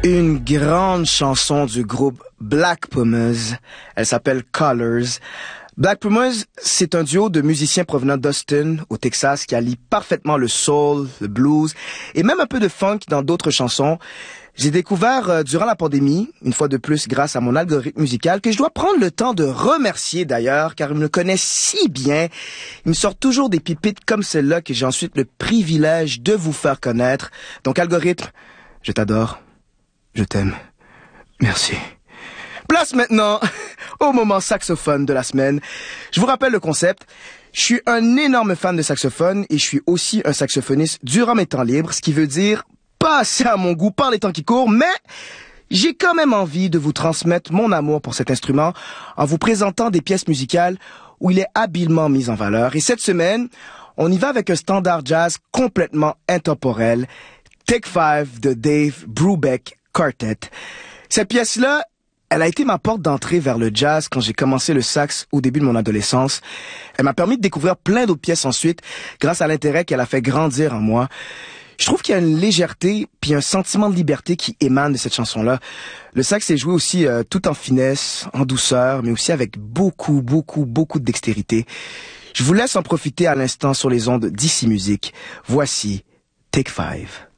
Une grande chanson du groupe Black Pumas. Elle s'appelle Colors. Black Pumas, c'est un duo de musiciens provenant d'Austin, au Texas, qui allie parfaitement le soul, le blues et même un peu de funk dans d'autres chansons. J'ai découvert durant la pandémie, une fois de plus grâce à mon algorithme musical, que je dois prendre le temps de remercier d'ailleurs, car il me connaît si bien. Il me sort toujours des pépites comme celle-là que j'ai ensuite le privilège de vous faire connaître. Donc algorithme, je t'adore. Je t'aime. Merci. Place maintenant au moment saxophone de la semaine. Je vous rappelle le concept. Je suis un énorme fan de saxophone et je suis aussi un saxophoniste durant mes temps libres, ce qui veut dire pas assez à mon goût par les temps qui courent, mais j'ai quand même envie de vous transmettre mon amour pour cet instrument en vous présentant des pièces musicales où il est habilement mis en valeur. Et cette semaine, on y va avec un standard jazz complètement intemporel, Take 5 de Dave Brubeck Quartet. Cette pièce-là, elle a été ma porte d'entrée vers le jazz quand j'ai commencé le sax au début de mon adolescence. Elle m'a permis de découvrir plein d'autres pièces ensuite grâce à l'intérêt qu'elle a fait grandir en moi. Je trouve qu'il y a une légèreté puis un sentiment de liberté qui émane de cette chanson-là. Le sax est joué aussi tout en finesse, en douceur, mais aussi avec beaucoup de dextérité. Je vous laisse en profiter à l'instant sur les ondes d'Ici Musique. Voici Take 5.